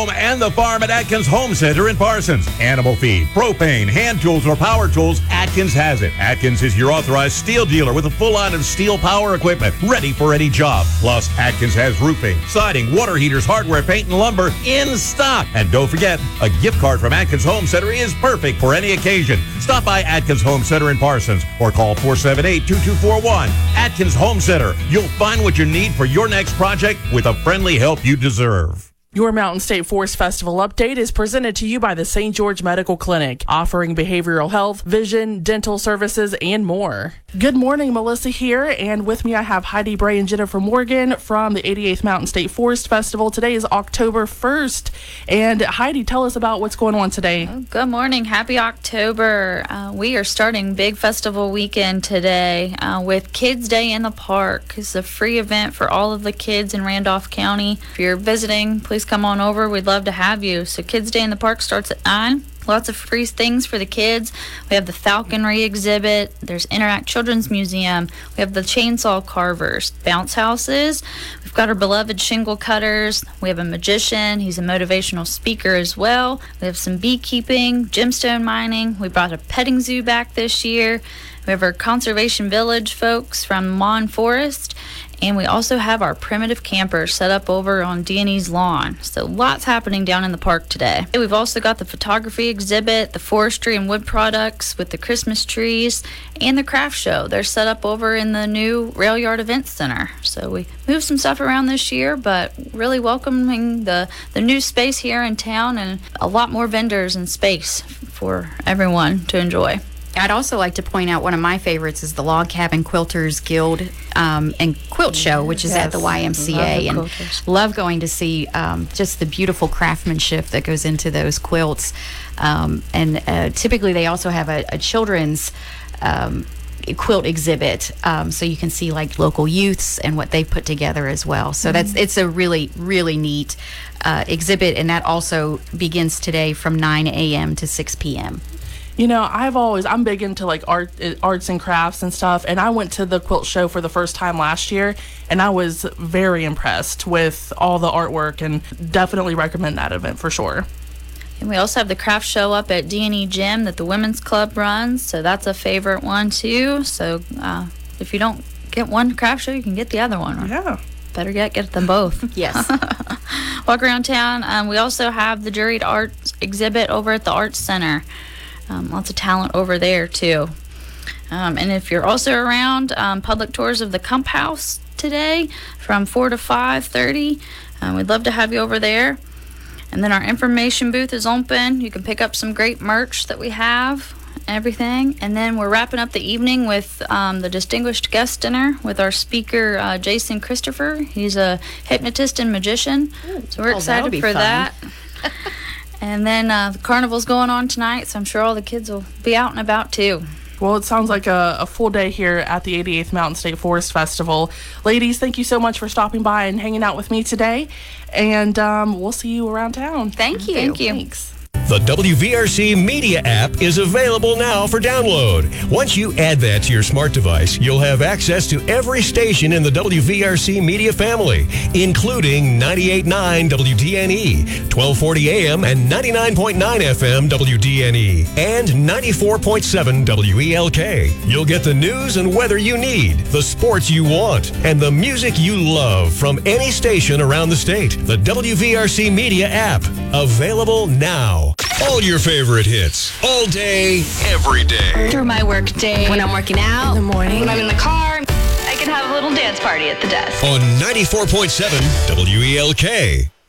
And the farm at Atkins Home Center in Parsons. Animal feed, propane, hand tools, or power tools, Atkins has it. Atkins is your authorized steel dealer with a full line of steel power equipment ready for any job. Plus, Atkins has roofing, siding, water heaters, hardware, paint, and lumber in stock. And don't forget, a gift card from Atkins Home Center is perfect for any occasion. Stop by Atkins Home Center in Parsons or call 478-2241. Atkins Home Center. You'll find what you need for your next project with the friendly help you deserve. Your Mountain State Forest Festival update is presented to you by the St. George Medical Clinic, offering behavioral health, vision, dental services, and more. Good morning, Melissa here, and with me I have Heidi Bray and Jennifer Morgan from the 88th Mountain State Forest Festival. Today is October 1st, and Heidi, tell us about what's going on today. Good morning. Happy October. We are starting big festival weekend today with Kids Day in the Park. It's a free event for all of the kids in Randolph County. If you're visiting, please come on over. We'd love to have you. So Kids Day in the Park starts at 9. Lots of free things for the kids. We have the falconry exhibit. There's Interact Children's Museum. We have the chainsaw carvers, bounce houses. We've got our beloved shingle cutters. We have a magician. He's a motivational speaker as well. We have some beekeeping, gemstone mining. We brought a petting zoo back this year. We have our Conservation Village folks from Mon Forest. And we also have our primitive campers set up over on D&E's lawn. So lots happening down in the park today. We've also got the photography exhibit, the forestry and wood products with the Christmas trees, and the craft show. They're set up over in the new Rail Yard Events Center. So we moved some stuff around this year, but really welcoming the new space here in town and a lot more vendors and space for everyone to enjoy. I'd also like to point out one of my favorites is the Log Cabin Quilters Guild and Quilt Show, which is at the YMCA. And love going to see just the beautiful craftsmanship that goes into those quilts. And typically they also have a children's quilt exhibit, so you can see like local youths and what they put together as well. So it's a really, really neat exhibit, and that also begins today from 9 a.m. to 6 p.m. You know, I'm big into like arts and crafts and stuff, and I went to the quilt show for the first time last year, and I was very impressed with all the artwork, and definitely recommend that event for sure. And we also have the craft show up at D&E Gym that the Women's Club runs, so that's a favorite one too. So if you don't get one craft show, you can get the other one. Yeah. Better get them both. Yes. Walk around town. We also have the juried arts exhibit over at the Arts Center. Lots of talent over there too. And if you're also around, public tours of the Kump House today from 4 to 5:30. We'd love to have you over there. And then our information booth is open. You can pick up some great merch that we have, everything. And then we're wrapping up the evening with the Distinguished Guest Dinner with our speaker, Jason Christopher. He's a hypnotist and magician. So we're excited for that. And then the carnival's going on tonight, so I'm sure all the kids will be out and about too. Well, it sounds like a full day here at the 88th Mountain State Forest Festival. Ladies, thank you so much for stopping by and hanging out with me today. And we'll see you around town. Thank you. Thank you. Thanks. The WVRC Media app is available now for download. Once you add that to your smart device, you'll have access to every station in the WVRC Media family, including 98.9 WDNE, 1240 AM and 99.9 FM WDNE, and 94.7 WELK. You'll get the news and weather you need, the sports you want, and the music you love from any station around the state. The WVRC Media app, available now. All your favorite hits, all day, every day. Through my work day. When I'm working out. In the morning. When I'm in the car. I can have a little dance party at the desk. On 94.7 WELK.